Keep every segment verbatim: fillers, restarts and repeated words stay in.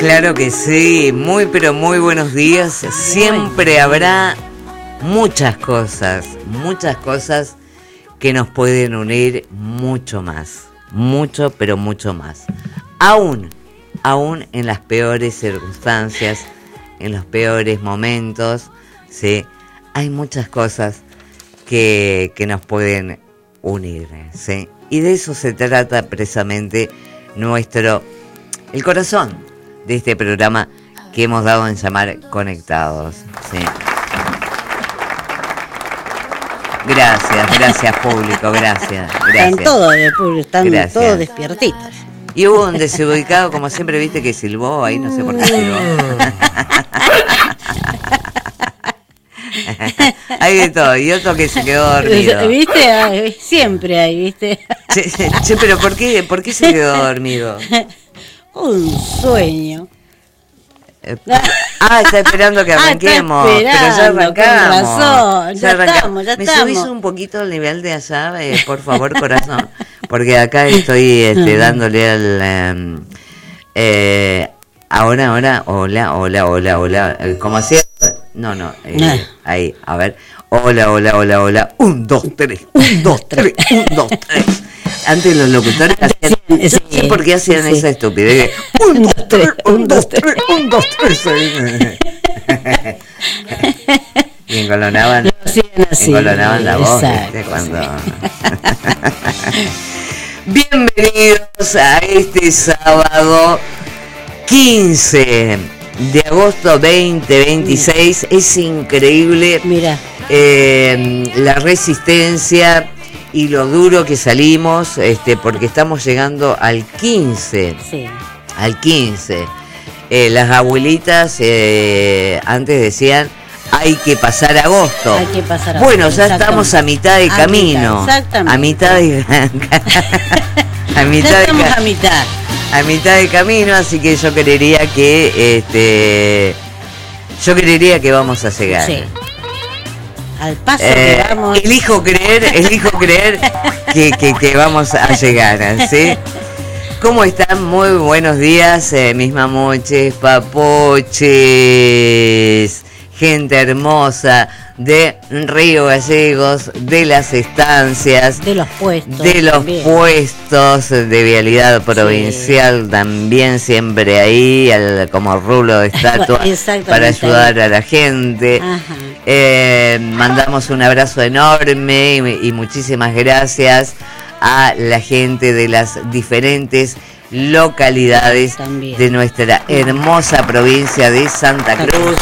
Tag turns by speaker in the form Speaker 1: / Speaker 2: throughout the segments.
Speaker 1: Claro que sí, muy pero muy buenos días. Siempre habrá muchas cosas, muchas cosas que nos pueden unir mucho más, mucho pero mucho más. Aún, aún en las peores circunstancias, en los peores momentos, ¿sí? Hay muchas cosas que, que nos pueden unir, ¿sí? Y de eso se trata precisamente nuestro, el corazón de este programa que hemos dado en llamar Conectados, ¿sí? Gracias, gracias público, gracias, gracias.
Speaker 2: Están todos, están
Speaker 1: Gracias.
Speaker 2: todos despiertitos.
Speaker 1: Y hubo un desubicado, como siempre, viste que silbó ahí, no sé por qué silbó. Hay de todo, y otro que se quedó dormido.
Speaker 2: ¿Viste? Ay, siempre hay, ¿viste?
Speaker 1: Che, che, pero ¿por qué, ¿por qué se quedó dormido?
Speaker 2: Un sueño.
Speaker 1: Eh, ah, está esperando que arranquemos,
Speaker 2: ah, esperando,
Speaker 1: pero ya arrancamos.
Speaker 2: Con razón, ya, ya arrancamos, estamos, ya
Speaker 1: ¿Me
Speaker 2: estamos.
Speaker 1: subís un poquito el nivel de allá, eh, por favor, corazón? Porque acá estoy este, dándole al... Eh, eh, ahora, ahora, hola, hola, hola, hola. Eh, como hacía... No, no, eh, ahí, a ver. Hola, hola, hola, hola. Un, dos, tres, un, dos, tres, un, dos, tres. Antes los locutores hacían... No sé por qué hacían esa estupidez. Un, dos, tres, un, dos, tres, un, dos, tres. Y engolonaban, engolonaban la voz, ¿viste? Cuando... Bienvenidos a este sábado quince de agosto veinte veintiséis. Mira. Es increíble.
Speaker 2: Mira.
Speaker 1: Eh, la resistencia y lo duro que salimos, este, porque estamos llegando al quince.
Speaker 2: Sí.
Speaker 1: Al quince. Eh, las abuelitas eh, antes decían, hay que pasar agosto.
Speaker 2: Hay que pasar agosto.
Speaker 1: Bueno, ya estamos a mitad de camino.
Speaker 2: Exactamente.
Speaker 1: A mitad de a mitad
Speaker 2: ya
Speaker 1: de
Speaker 2: estamos
Speaker 1: ca-
Speaker 2: a mitad.
Speaker 1: A mitad de camino, así que yo creería que este yo creería que vamos a llegar.
Speaker 2: Sí. Al paso
Speaker 1: Eh,
Speaker 2: que vamos.
Speaker 1: elijo creer, elijo creer que, que, que vamos a llegar, ¿sí? ¿Cómo están? Muy buenos días, eh, mis mamuches, papoches, gente hermosa de Río Gallegos, de las estancias,
Speaker 2: De los puestos.
Speaker 1: de los
Speaker 2: también.
Speaker 1: puestos de vialidad provincial, sí. También siempre ahí, al, como rulo de estatua, para ayudar a la gente. Eh, mandamos un abrazo enorme y, y muchísimas gracias a la gente de las diferentes localidades también de nuestra hermosa provincia de Santa Cruz.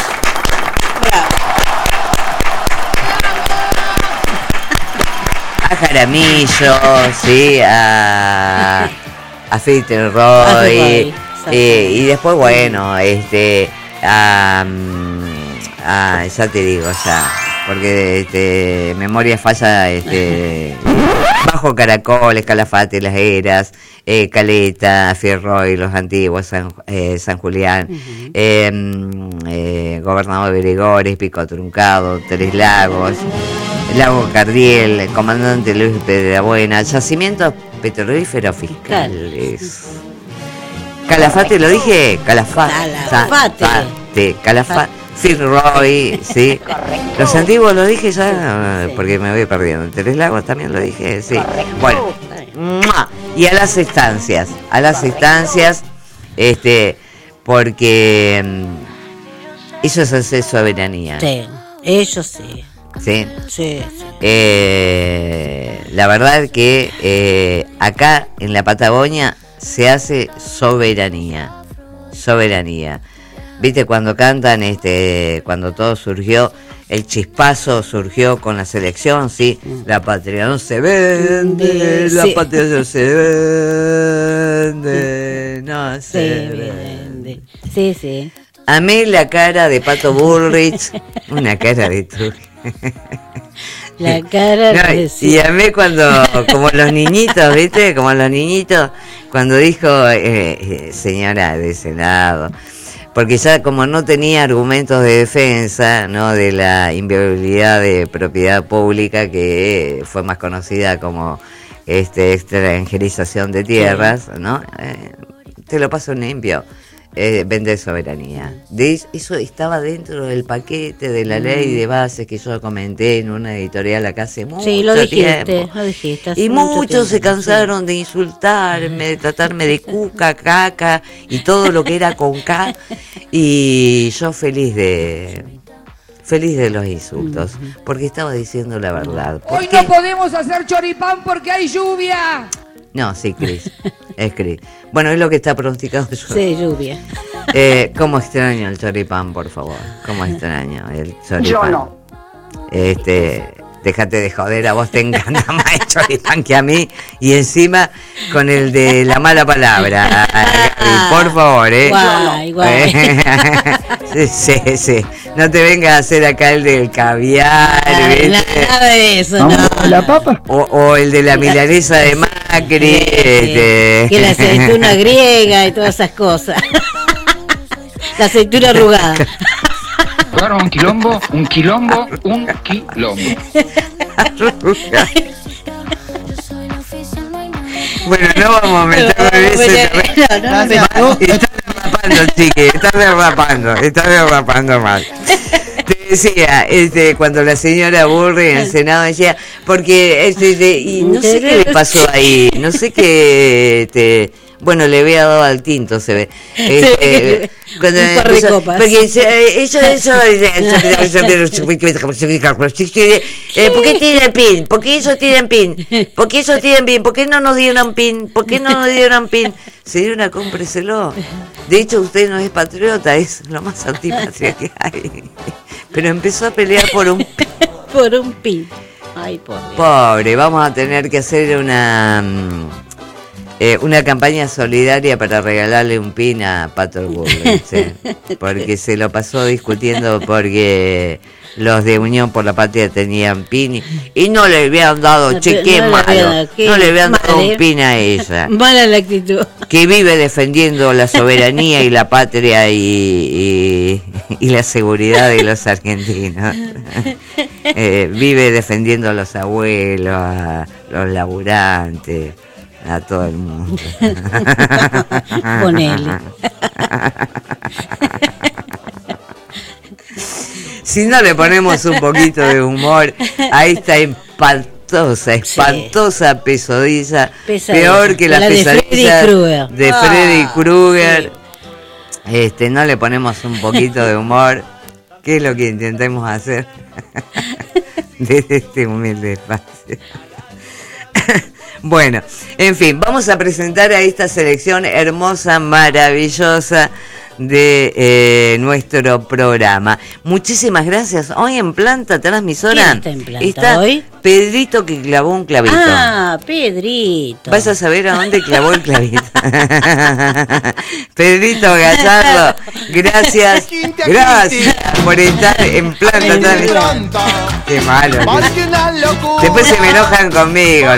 Speaker 1: A Jaramillo, sí, a, a Fittelroy, eh, y después, bueno, este, a, a, ya te digo, ya, porque este, memoria falla, este, Bajo Caracoles, Calafate, Las Heras, eh, Caleta, Fierroy, Los Antiguos, San, eh, San Julián, uh-huh. eh, eh, Gobernador de Gregores, Pico Truncado, Tres Lagos, Lago Cardiel, Comandante Luis Pedrabuena, Yacimientos Petrolíferos Fiscales. Calafate, ¿lo dije? Calafate. Calafate. Calafate. Fittelroy, sí. Correcto. Los Antiguos lo dije ya, sí, porque me voy perdiendo. Tres Lagos también lo dije, sí. Correcto. Bueno, y a las estancias, a las estancias, este, porque eso es hacer soberanía.
Speaker 2: Sí, eso sí.
Speaker 1: Sí,
Speaker 2: sí, sí.
Speaker 1: Eh, la verdad que eh, acá en la Patagonia se hace soberanía, soberanía. Viste cuando cantan, este, cuando todo surgió, el chispazo surgió con la selección, sí. La patria no se vende, sí. La patria no se vende, no se, se vende. vende.
Speaker 2: Sí, sí.
Speaker 1: Amé la cara de Pato Bullrich, una cara de truco.
Speaker 2: La cara
Speaker 1: no,
Speaker 2: de
Speaker 1: y a mí cuando, como los niñitos, ¿viste? Como los niñitos, cuando dijo, eh, eh, señora de ese lado, porque ya como no tenía argumentos de defensa, ¿no? De la inviolabilidad de propiedad pública, que fue más conocida como este extranjerización de tierras, ¿no? Eh, te lo paso limpio. eh, vender soberanía. De eso estaba dentro del paquete de la ley de bases que yo comenté en una editorial acá hace mucho
Speaker 2: Sí, lo dijiste,
Speaker 1: tiempo.
Speaker 2: lo dijiste. hace
Speaker 1: Y
Speaker 2: mucho
Speaker 1: muchos se
Speaker 2: tiempo,
Speaker 1: cansaron de insultarme, de tratarme de cuca, caca y todo lo que era con K. Y yo feliz de feliz de los insultos, porque estaba diciendo la verdad.
Speaker 3: Hoy
Speaker 1: Porque-
Speaker 3: no podemos hacer choripán porque hay lluvia.
Speaker 1: No, sí, Cris, es Cris. Bueno, es lo que está pronosticado.
Speaker 2: sí. Sí, lluvia.
Speaker 1: Eh, ¿Cómo extraño el choripán, por favor? ¿Cómo extraño el choripán?
Speaker 4: Yo no.
Speaker 1: Este, déjate de joder, a vos te encanta más el choripán que a mí. Y encima con el de la mala palabra. Gaby, por favor, ¿eh?
Speaker 2: Guay, guay.
Speaker 1: Eh, sí, sí, sí. No te vengas a hacer acá el del caviar,
Speaker 2: Ay,
Speaker 1: ¿viste?
Speaker 2: nada de eso, no.
Speaker 4: ¿La papa?
Speaker 1: O, o el de la milanesa de Macri. Este.
Speaker 2: Que la aceituna griega y todas esas cosas. La aceituna arrugada.
Speaker 5: Claro, un quilombo, un quilombo, un quilombo.
Speaker 1: Bueno, no vamos a meternos en ese terreno.
Speaker 2: No, no, no,
Speaker 1: Estás derrapando, chiqui, estás derrapando, estás derrapando mal. Te decía, este, cuando la señora Burri en el Senado decía, porque, este, de- y no sé qué le pasó ahí, no sé qué, este, bueno, le había dado al tinto, se ve. Este, cuando
Speaker 2: Un par de
Speaker 1: empezó-
Speaker 2: copas.
Speaker 1: Porque se- eso, eso, eh, ¿por qué tiran pin? ¿Por qué eso tiran pin? ¿Por qué eso tiran pin? ¿Por qué no nos dieron pin? ¿Por qué no nos dieron pin? Señora, cómpreselo. De hecho, usted no es patriota, es lo más antipatria que hay. Pero empezó a pelear por un pin.
Speaker 2: por un pin. Ay, por Dios.
Speaker 1: Pobre, vamos a tener que hacer una mm, eh, una campaña solidaria para regalarle un pin a Pato Bullrich, ¿sí? Porque se lo pasó discutiendo porque los de Unión por la Patria tenían pin y, y no le habían dado,
Speaker 2: No
Speaker 1: che,
Speaker 2: te-
Speaker 1: qué
Speaker 2: no le
Speaker 1: malo,
Speaker 2: habían dado, qué
Speaker 1: no le habían dado
Speaker 2: mal, ¿eh?
Speaker 1: un pin a ella,
Speaker 2: Mala la actitud.
Speaker 1: que vive defendiendo la soberanía y la patria y, y, y la seguridad de los argentinos. Eh, vive defendiendo a los abuelos, a los laburantes, a todo el mundo.
Speaker 2: Ponele.
Speaker 1: Si no le ponemos un poquito de humor a esta espantosa, espantosa pesadilla,
Speaker 2: Pesadilla.
Speaker 1: peor que la,
Speaker 2: La de
Speaker 1: pesadilla
Speaker 2: Freddy Krueger.
Speaker 1: de
Speaker 2: Ah,
Speaker 1: Freddy Krueger, este, no le ponemos un poquito de humor, que es lo que intentemos hacer desde este humilde espacio. Bueno, en fin, vamos a presentar a esta selección hermosa, maravillosa de eh, nuestro programa. Muchísimas gracias. Hoy en planta transmisora
Speaker 2: ¿Quién está en planta hoy?
Speaker 1: Pedrito que clavó un clavito.
Speaker 2: Ah, Pedrito.
Speaker 1: Vas a saber a dónde clavó el clavito. Pedrito Gallardo, gracias, gracias por estar en planta transmisora. Qué malo. Después se me enojan conmigo.